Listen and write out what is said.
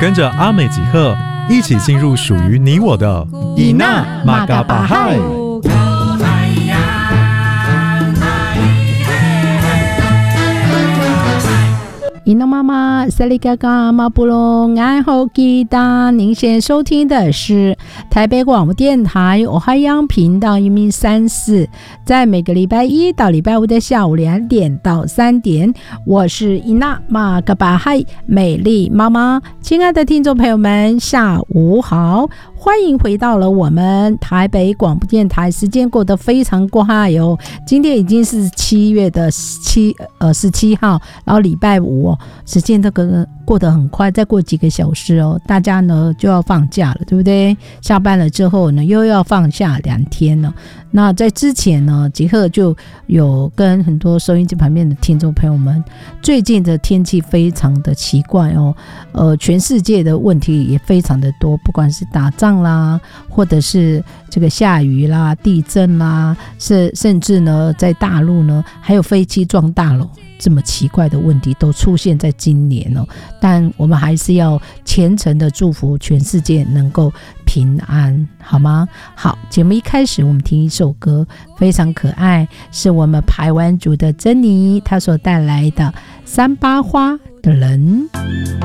跟着阿美吉赫一起进入属于你我的伊娜马嘎巴嗨。 伊娜妈妈萨利嘎嘎马布隆爱好吉达，您现在收听的是台北广播电台欧海洋频道134，在每个礼拜一到礼拜五的下午2点到3点，我是伊娜马嘎巴嗨美丽妈妈。亲爱的听众朋友们，下午好，欢迎回到了我们台北广播电台。时间过得非常快哦，今天已经是7月17号，然后礼拜五哦，时间都过得很快，再过几个小时哦，大家呢就要放假了，对不对？下班了之后呢，又要放下2天了。那在之前呢，吉赫就有跟很多收音机旁边的听众朋友们，最近的天气非常的奇怪哦，全世界的问题也非常的多，不管是打仗啦，或者是这个下雨啦、地震啦，甚至呢，在大陆呢，还有飞机撞大楼。这么奇怪的问题都出现在今年哦，但我们还是要虔诚的祝福全世界能够平安，好吗？好，节目一开始我们听一首歌，非常可爱，是我们排湾族的珍妮她所带来的《三八花的人》。